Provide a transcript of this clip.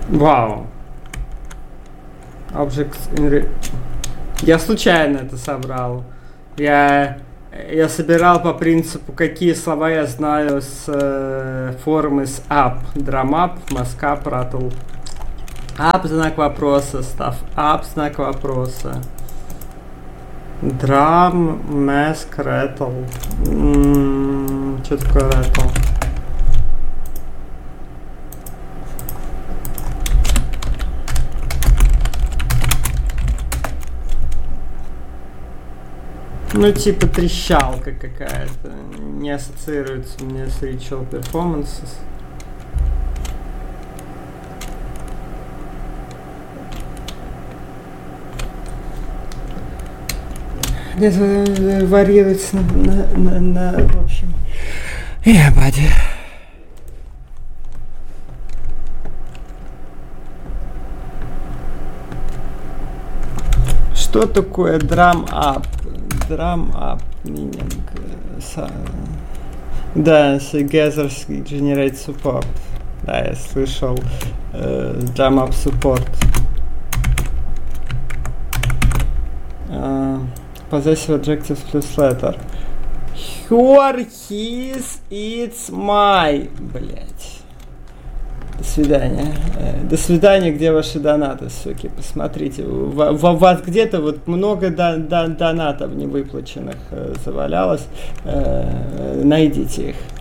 Вау. Я случайно это собрал. Я собирал по принципу, какие слова я знаю с формы с up. Drum-up, mask-up, rattle. Up, знак вопроса, stuff up, знак вопроса. Drum, mask, rattle. Что такое rattle? Ну, типа трещалка какая-то. Не ассоциируется мне с ritual performances. Это варьируется в общем. Ебать. Что такое drum-up? Drum-up meaning. Да, gathers generate support. Да, я слышал drum-up support. Possessive adjectives plus letter. Her, his, it's my. Блять. До свидания. До свидания, где ваши донаты, суки? Посмотрите. У вас где-то вот много донатов невыплаченных завалялось. Найдите их.